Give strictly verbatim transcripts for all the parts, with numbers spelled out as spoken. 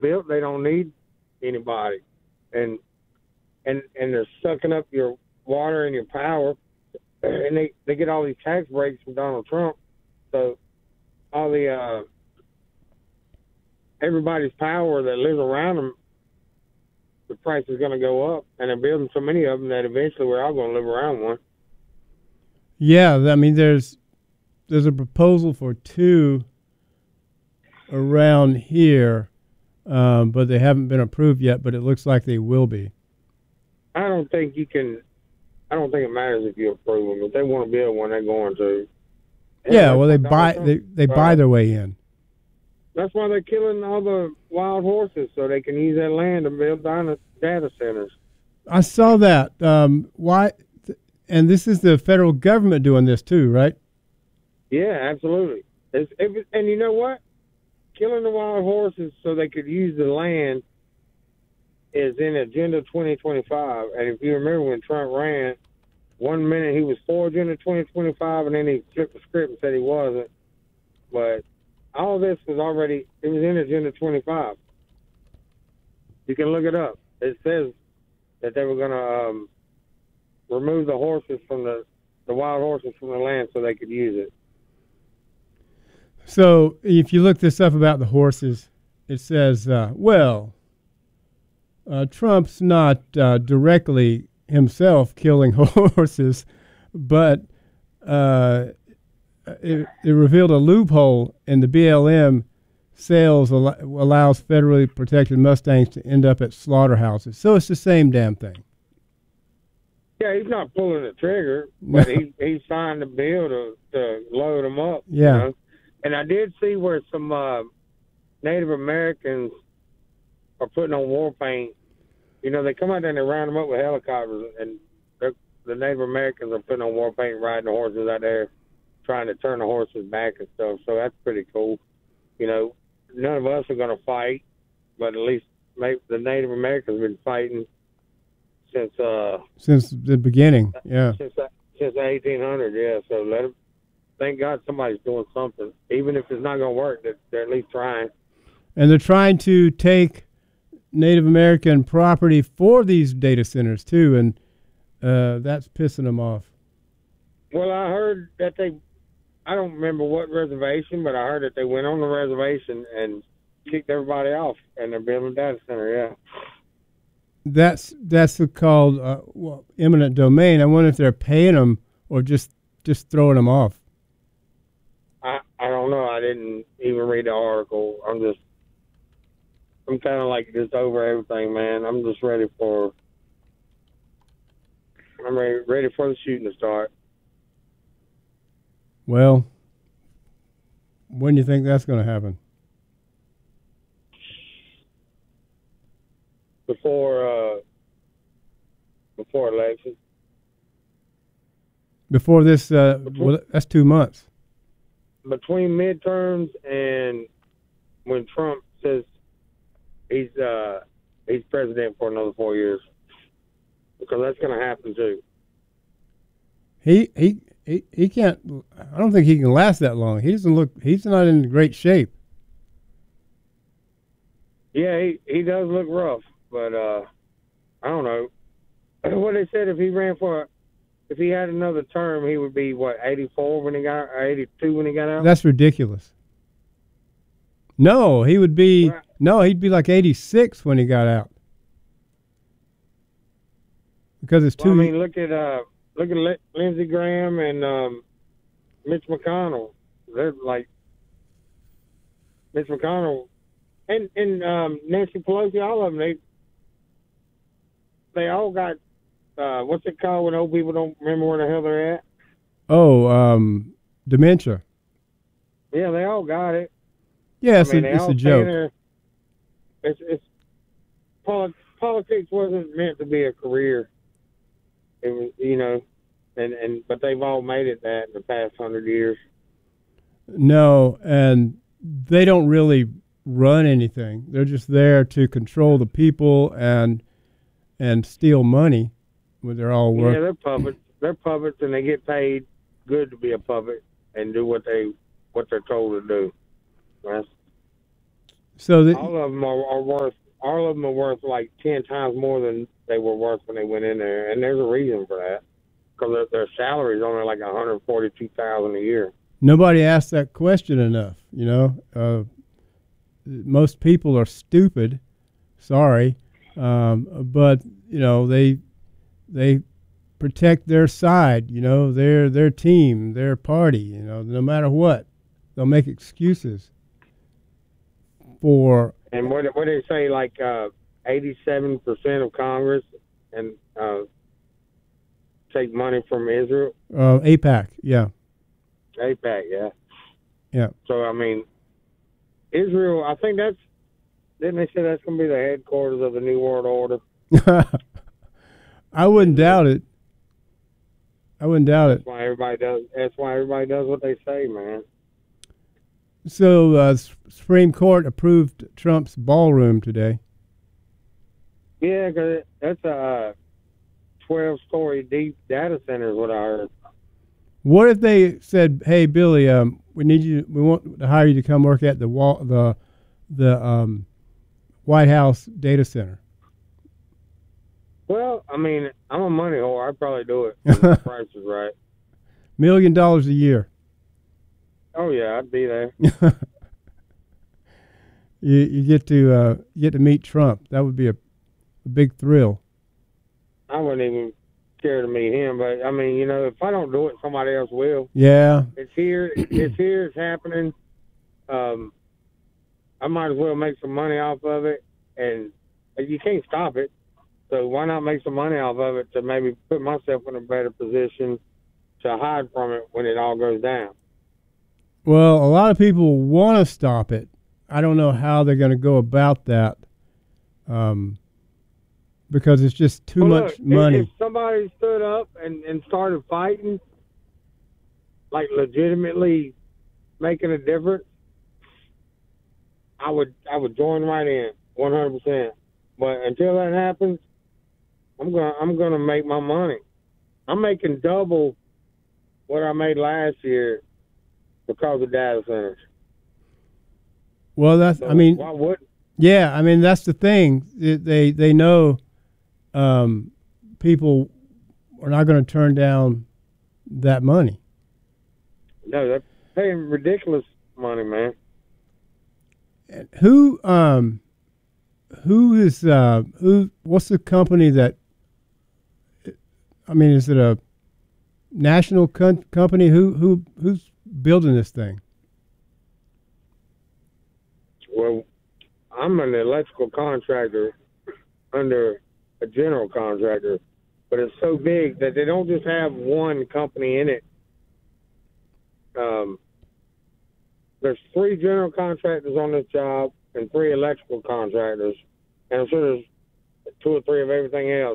built, they don't need anybody, and and and they're sucking up your water and your power, and they they get all these tax breaks from Donald Trump, so all the uh, everybody's power that lives around them, the price is going to go up, and they're building so many of them that eventually we're all going to live around one. Yeah, I mean, there's there's a proposal for two around here, um, but they haven't been approved yet. But it looks like they will be. I don't think you can. I don't think it matters if you approve them. If they want to build one, they're going to. And Yeah, well, they buy they they uh, buy their way in. That's why they're killing all the wild horses so they can use that land to build data data centers. I saw that. Um, why? And this is the federal government doing this too, right? Yeah, absolutely. It's, it, and you know what? Killing the wild horses so they could use the land is in Agenda twenty twenty-five. And if you remember when Trump ran, one minute he was for Agenda twenty twenty-five, and then he flipped the script and said he wasn't. But all this was already, it was in Agenda twenty-five. You can look it up. It says that they were going to um, remove the horses from the, the wild horses from the land so they could use it. So if you look this up about the horses, it says, uh, well, uh, Trump's not uh, directly himself killing horses, but uh, it, it revealed a loophole in the B L M sales al- allows federally protected Mustangs to end up at slaughterhouses. So it's the same damn thing. Yeah, he's not pulling the trigger, but he he signed the bill to, to load them up. Yeah. You know? And I did see where some uh, Native Americans are putting on war paint. You know, they come out there and they round them up with helicopters, and the Native Americans are putting on war paint, riding the horses out there, trying to turn the horses back and stuff. So that's pretty cool. You know, none of us are going to fight, but at least maybe the Native Americans have been fighting since uh since the beginning. Yeah. Since since the eighteen hundreds. Yeah. So let them. Thank God somebody's doing something, even if it's not going to work. They're, they're at least trying. And they're trying to take Native American property for these data centers too, and uh, that's pissing them off. Well, I heard that they, I don't remember what reservation, but I heard that they went on the reservation and kicked everybody off, and they're building a data center, yeah. That's that's called uh, well, eminent domain. I wonder if they're paying them or just, just throwing them off. I, I don't know. I didn't even read the article. I'm just, I'm kind of like just over everything, man. I'm just ready for, I'm ready, ready for the shooting to start. Well, when do you think that's going to happen? Before, uh, before election. Before this, uh, well, that's two months. Between midterms and when Trump says he's uh, he's president for another four years, because that's going to happen too. He he he he can't. I don't think he can last that long. He doesn't look. He's not in great shape. Yeah, he he does look rough, but uh, I don't know. What they said, if he ran for, if he had another term, he would be what, eighty-four when he got, or eighty-two when he got out. That's ridiculous. No, he would be. Right. No, he'd be like eighty-six when he got out. Because it's Well, too. I mean, look at uh, look at L- Lindsey Graham and um, Mitch McConnell. They're like Mitch McConnell and and um, Nancy Pelosi. All of them. They they all got uh, what's it called when old people don't remember where the hell they're at? Oh, um, dementia. Yeah, they all got it. Yeah, it's I mean, a, they it's all a stay joke. there. It's it's polit- politics wasn't meant to be a career. It was, you know, and, and but they've all made it that in the past hundred years. No, and they don't really run anything. They're just there to control the people and and steal money when they're all work. Yeah, they're puppets. They're puppets, and they get paid good to be a puppet and do what they what they're told to do. That's, So that All of them are, are worth. All of them are worth like ten times more than they were worth when they went in there, and there's a reason for that. Because their, their salary is only like one hundred forty-two thousand a year. nobody asked that question enough. You know, uh, most people are stupid. Sorry, um, but you know they they protect their side. You know, their their team, their party. You know, no matter what, they'll make excuses for. And what what they say, like uh, eighty-seven percent of Congress and uh, take money from Israel. Uh, AIPAC, yeah. AIPAC, yeah. Yeah. So, I mean, Israel, I think that's, didn't they say that's going to be the headquarters of the New World Order? I wouldn't doubt it. I wouldn't doubt That's it. why everybody does, that's why everybody does what they say, man. So, uh, Supreme Court approved Trump's ballroom today. Yeah, because that's a twelve-story deep data center is what I heard. What if they said, "Hey, Billy, um, we need you. We want to hire you to come work at the wall, the the um, White House data center." Well, I mean, I'm a money whore. I'd probably do it if the price is right. Million dollars a year. Oh yeah, I'd be there. you you get to uh, you get to meet Trump. That would be a, a big thrill. I wouldn't even care to meet him, but I mean, you know, if I don't do it, somebody else will. Yeah. It's here. It's here. It's happening. Um, I might as well make some money off of it, and you can't stop it. So why not make some money off of it to maybe put myself in a better position to hide from it when it all goes down? Well, a lot of people want to stop it. I don't know how they're going to go about that, um, because it's just too well, much look, money. If, if somebody stood up and, and started fighting, like legitimately making a difference, I would I would join right in, one hundred percent. But until that happens, I'm gonna I'm gonna make my money. I'm making double what I made last year because of data centers. Well, that's So I mean, why wouldn't? yeah, I mean that's the thing. It, they they know um, people are not going to turn down that money. No, they're paying ridiculous money, man. And who um who is uh who what's the company that I mean is it a national com- company who who who's building this thing? Well, I'm an electrical contractor under a general contractor, but it's so big that they don't just have one company in it. Um, there's three general contractors on this job and three electrical contractors, and I'm sure there's two or three of everything else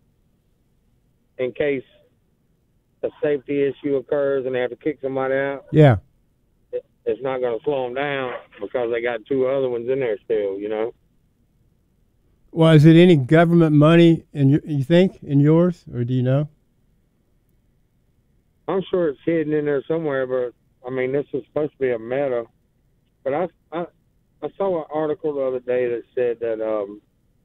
in case a safety issue occurs and they have to kick somebody out. Yeah. It's not going to slow them down because they got two other ones in there still, you know. Well, is it any government money in you, you think in yours, or do you know? I'm sure it's hidden in there somewhere, but I mean, this is supposed to be a meta. But I, I, I saw an article the other day that said that um,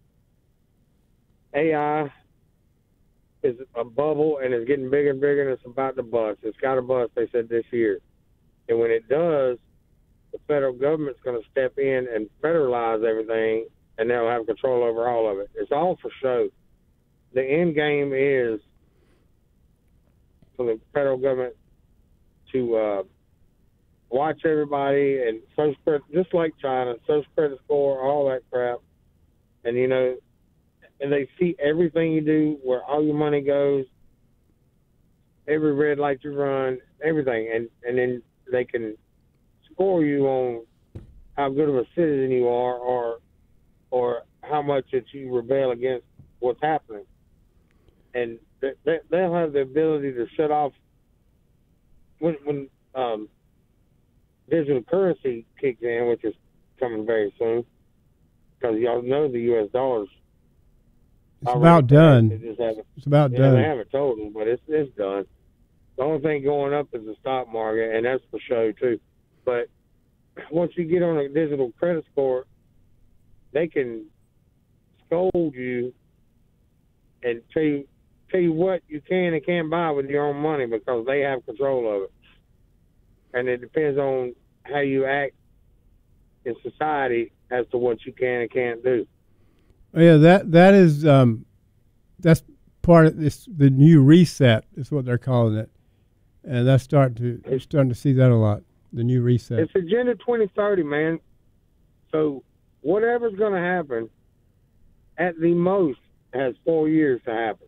A I is a bubble and it's getting bigger and bigger and it's about to bust. It's got to bust, they said, this year. And when it does, the federal government's going to step in and federalize everything, and they'll have control over all of it. It's all for show. The end game is for the federal government to uh, watch everybody and social credit, just like China, social credit score, all that crap. And, you know, and they see everything you do, where all your money goes, every red light you run, everything. And, and then they can score you on how good of a citizen you are, or or how much that you rebel against what's happening. And they, they, they'll have the ability to shut off when when um, digital currency kicks in, which is coming very soon, because y'all know the U S dollar's It's about done. They just haven't, It's about yeah, done. they haven't told them, but it's it's done. The only thing going up is the stock market, and that's for show too. But once you get on a digital credit score, they can scold you and tell you, tell you what you can and can't buy with your own money because they have control of it. And it depends on how you act in society as to what you can and can't do. Yeah, that that is um, that's part of this. The new reset is what they're calling it, and that's starting to you're starting to see that a lot. The new reset. It's Agenda twenty thirty, man. So whatever's going to happen, at the most, has four years to happen.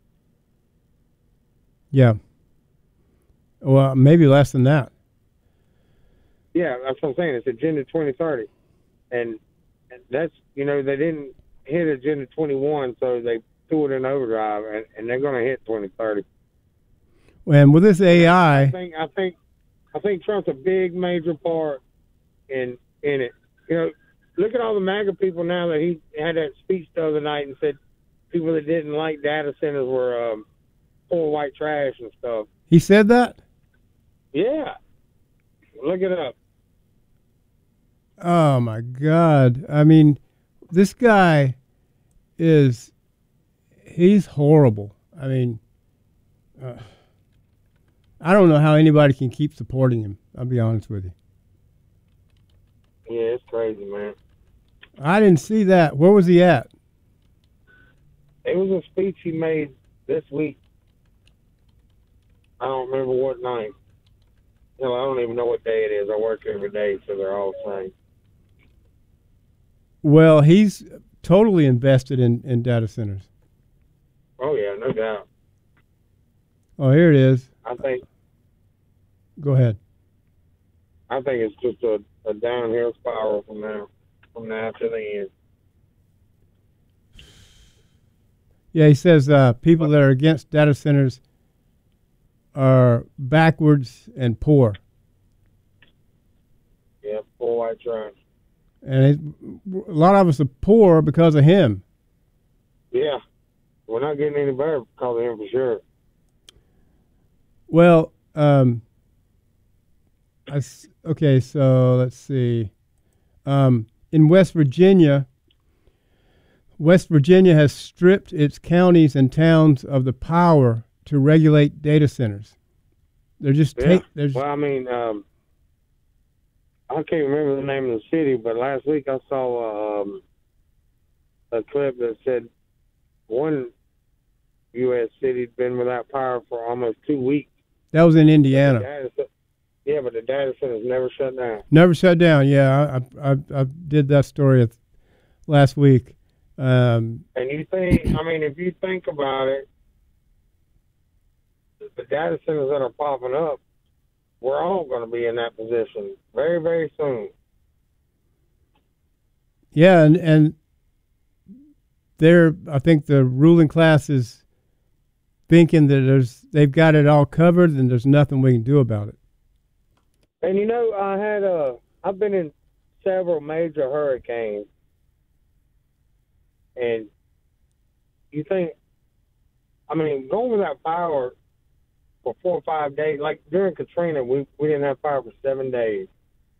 Yeah. Well, maybe less than that. Yeah, that's what I'm saying. It's Agenda twenty thirty. And that's, you know, they didn't hit Agenda twenty-one, so they threw it in overdrive, and, and they're going to hit twenty thirty. And with this A I... I think, I think, I think Trump's a big, major part in in it. You know, look at all the MAGA people now that he had that speech the other night and said people that didn't like data centers were um, poor white trash and stuff. He said that? Yeah. Look it up. Oh, my God. I mean, this guy is, he's horrible. I mean, uh, I don't know how anybody can keep supporting him. I'll be honest with you. Yeah, it's crazy, man. I didn't see that. Where was he at? It was a speech he made this week. I don't remember what night. Hell, I don't even know what day it is. I work every day, so they're all the same. Well, he's totally invested in, in data centers. Oh, yeah, no doubt. Oh, here it is. I think Go ahead. I think it's just a, a downhill spiral from now, from now to the end. Yeah, he says uh, people that are against data centers are backwards and poor. Yeah, poor white trash. And it, a lot of us are poor because of him. Yeah, we're not getting any better because of him for sure. Well, um, I s okay, so let's see. Um, in West Virginia, West Virginia has stripped its counties and towns of the power to regulate data centers. They're just Yeah. take. They're just, Well, I mean, um, I can't remember the name of the city, but last week I saw um, a clip that said one U S city had been without power for almost two weeks. that was in The Indiana. data cen- yeah, but the data centers never shut down. Never shut down. Yeah, I I, I, I did that story at- last week. Um, And you think, I mean, if you think about it, the data centers that are popping up, we're all going to be in that position very, very soon. yeah, and and they're. I think the ruling class is thinking that there's they've got it all covered and there's nothing we can do about it. And you know, I had a, I've been in several major hurricanes, and you think, I mean, going without power for four or five days, like during Katrina, we, we didn't have power for seven days.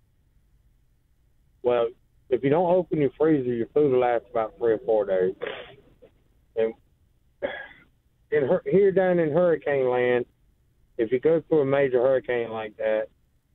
Well, if you don't open your freezer, your food will last about three or four days. And in here down in hurricane land, if you go through a major hurricane like that,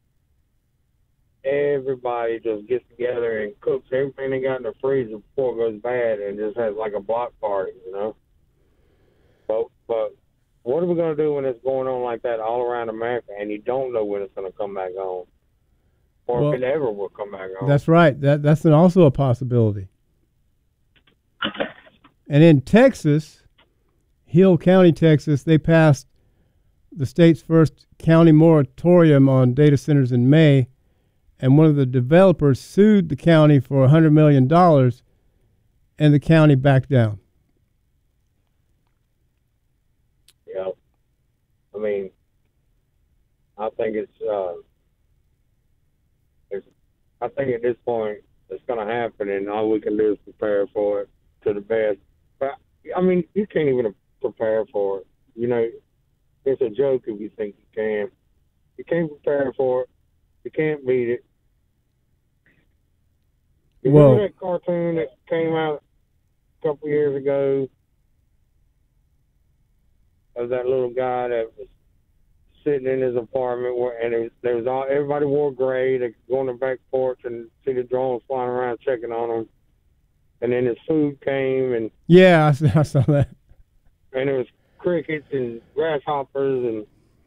everybody just gets together and cooks everything they got in the freezer before it goes bad and just has like a block party, you know? But, but what are we going to do when it's going on like that all around America and you don't know when it's going to come back on? Or Well, if it ever will come back on? That's right. That that's an, also a possibility. And in Texas, Hill County, Texas, they passed the state's first county moratorium on data centers in May, and one of the developers sued the county for one hundred million dollars, and the county backed down. Yeah. I mean, I think it's, uh, it's, I think at this point it's going to happen, and all we can do is prepare for it to the best. But, I mean, you can't even prepare for it. You know, it's a joke if you think you can. You can't prepare for it. You can't beat it. You Whoa. remember that cartoon that came out a couple years ago of that little guy that was sitting in his apartment, where, and it was, there was all everybody wore gray. They could go on the back porch and see the drones flying around checking on them. And then his food came, and Yeah, I, saw- I saw that. and it was crickets and grasshoppers, and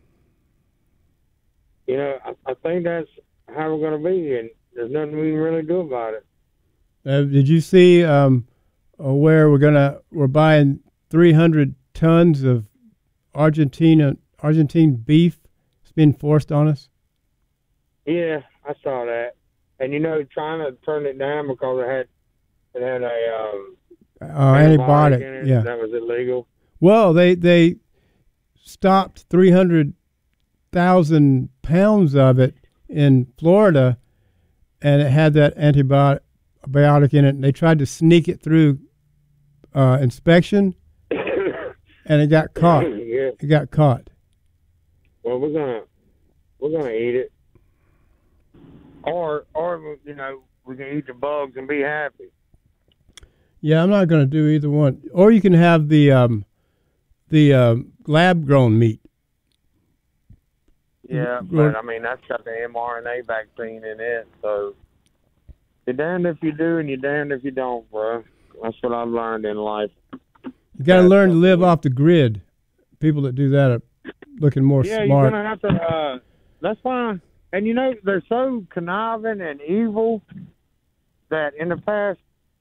you know, I, I think that's how we're going to be, and there's nothing we can really do about it. Uh, did you see um, uh, where we're gonna we're buying three hundred tons of Argentina Argentine beef? It's being forced on us. Yeah, I saw that, and you know, trying to turn it down because it had it had a um, Uh, antibiotic. in it, Yeah. that was illegal. Well, they they stopped three hundred thousand pounds of it in Florida, and it had that antibiotic biotic in it. And they tried to sneak it through uh, inspection, and it got caught. Yeah. It got caught. Well, we're gonna we're gonna eat it, or or you know, we can eat the bugs and be happy. Yeah, I'm not going to do either one. Or you can have the um, the um, lab grown meat. Yeah, Well- but I mean that's got the mRNA vaccine in it, so you're damned if you do and you're damned if you don't, bro. That's what I've learned in life. You got to Yeah, learn to so- live off the grid. People that do that are looking more Yeah, smart. you're gonna have to. Uh, that's fine. And you know they're so conniving and evil that in the past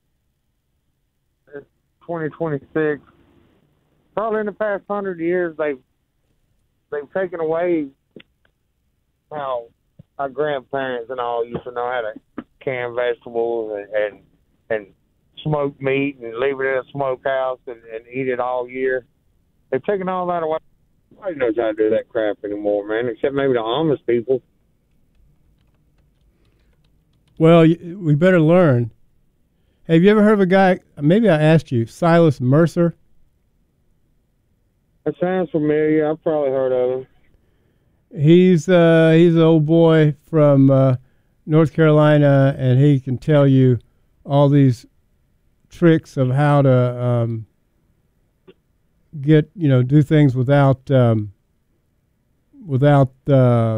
it's twenty twenty-six, probably in the past hundred years, they've they've taken away how our grandparents and all used to know how to can vegetables and and, and smoke meat and leave it in a smokehouse and, and eat it all year. They've taken all that away. Nobody knows how to do that crap anymore, man, except maybe the Amish people. Well, y- we better learn. Have you ever heard of a guy? Maybe I asked you, Silas Mercer. That sounds familiar. I've probably heard of him. He's uh, he's an old boy from uh, North Carolina, and he can tell you all these tricks of how to um, get you know do things without um, without uh,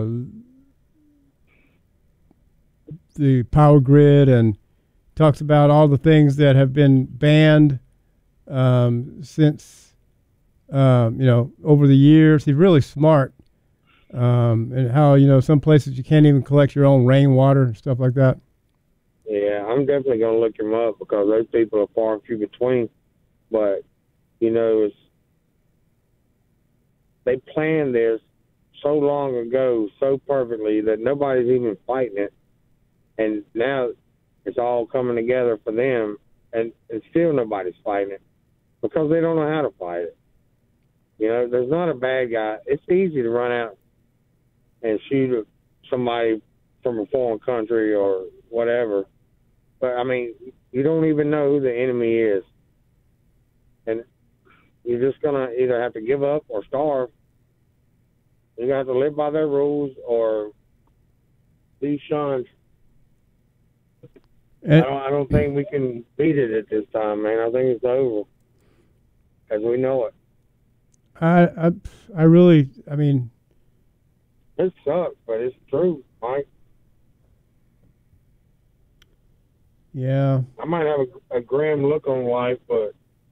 the power grid, and talks about all the things that have been banned um, since um, you know over the years. He's really smart. Um, and how, you know, some places you can't even collect your own rainwater and stuff like that. Yeah, I'm definitely going to look him up because those people are far and few between. But, you know, it's, they planned this so long ago, so perfectly, that nobody's even fighting it. And now it's all coming together for them, and, and still nobody's fighting it because they don't know how to fight it. You know, there's not a bad guy. It's easy to run out and shoot somebody from a foreign country or whatever. But, I mean, you don't even know who the enemy is. And you're just going to either have to give up or starve. You're going to have to live by their rules or be shunned. And, I don't, I don't think we can beat it at this time, man. I think it's over as we know it. I, I, I really, I mean, It sucks, but it's true, Mike. yeah. I might have a, a grim look on life, but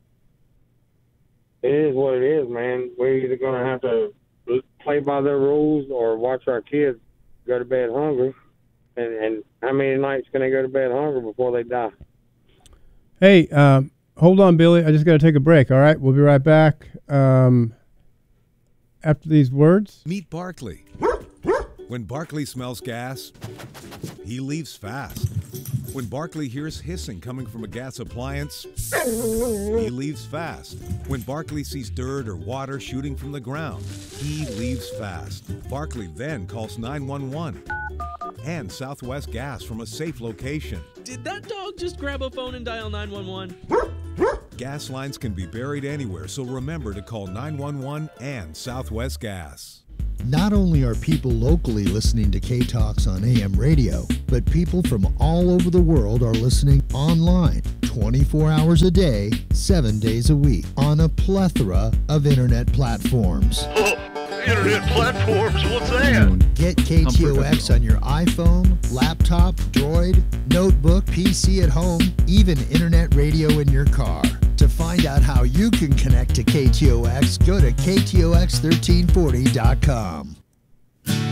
it is what it is, man. We're either going to have to play by their rules or watch our kids go to bed hungry. And, and how many nights can they go to bed hungry before they die? Hey, um, hold on, Billy. I just got to take a break. All right, we'll be right back um, after these words. Meet Barkley. When Barkley smells gas, he leaves fast. When Barkley hears hissing coming from a gas appliance, he leaves fast. When Barkley sees dirt or water shooting from the ground, he leaves fast. Barkley then calls nine one one and Southwest Gas from a safe location. Did that dog just grab a phone and dial nine one one? Gas lines can be buried anywhere, so remember to call nine one one and Southwest Gas. Not only are people locally listening to K-Talks on A M radio, but people from all over the world are listening online twenty-four hours a day, seven days a week on a plethora of internet platforms. Internet platforms, what's that? Get K T O X on your iPhone, laptop, Droid, notebook, P C at home, even internet radio in your car. To find out how you can connect to K T O X, go to K T O X thirteen forty dot com.